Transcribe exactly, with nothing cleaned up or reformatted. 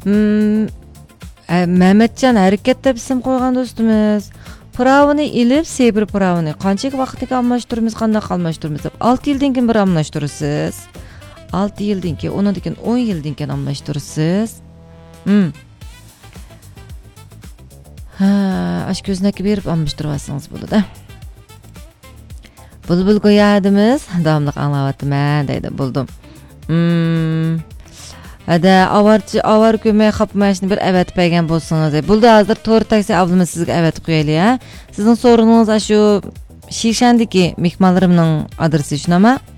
Hmm, e, Mehmetcan hareket deb isim qo'ygan do'stimiz. Pravini ilib, sebir pravini. Qancha vaqtga almashtiramiz, qanday almashtiramiz deb olti yildan keyin bir almashtirasiz. olti yildan keyin, undan keyin o'n yildan keyin almashtirasiz. Hmm. Ha, ash ko'znaki berib almashtirvasangiz bo'ladi. Bulbul qo'yadimiz, davomli anglayapman deydi, bo'ldim. Hmm. Hada avarchi avar ko'may qapmashni bir avat bergan bo'lsangiz, bo'ldi hozir to'rt taksi avlimiz sizga avat qo'yaylik, ha. Sizning so'rovingiz shu Shishandagi mehmonlarimning adresi shunami?